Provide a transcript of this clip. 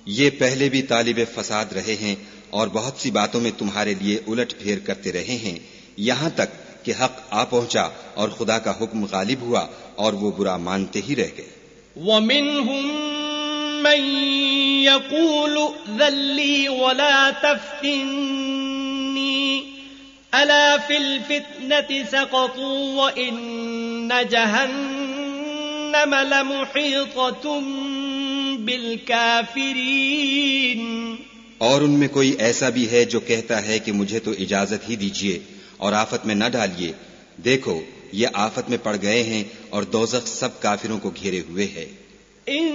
ये पहले भी तालिब फसाद रहे हैं और बहुत सी बातों में तुम्हारे लिए उलट फेर करते रहे हैं, यहाँ तक कि हक आ पहुंचा और खुदा का हुक्म गालिब हुआ और वो बुरा मानते ही रह गए। वमिनहुम मन यक़ूलु ज़ल्ली वला तफ्तिन्नी अला फिल फित्नति सक़तू व इन्न जहन्नम लमुहीततुम बिल काफिरीन। और उनमें कोई ऐसा भी है जो कहता है कि मुझे तो इजाजत ही दीजिए और आफत में न डालिए। देखो ये आफत में पड़ गए हैं और दोज़ख सब काफिरों को घेरे हुए है।